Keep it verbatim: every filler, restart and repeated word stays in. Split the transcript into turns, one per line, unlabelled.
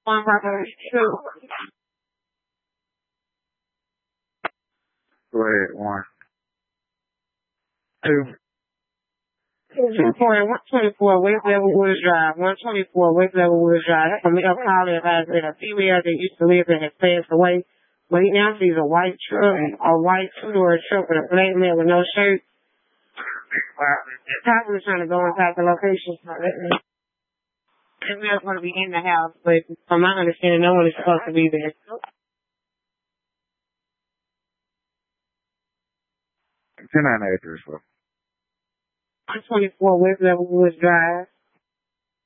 One brother, two.
Go ahead, one. Two.
Two point one twenty-four West Level Woods Drive. One twenty four West Level Woods Drive. That's from the upper Holly advisor. A female that used to live there has passed away. Right now she's a white truck, a white two-door truck with a black man with no shirt. Top was trying to go inside the location. So let me. This man's going to be in the house, but from my understanding, no one is supposed to be there.
Ten nine address, bro.
one twenty-four West Level Woods Drive.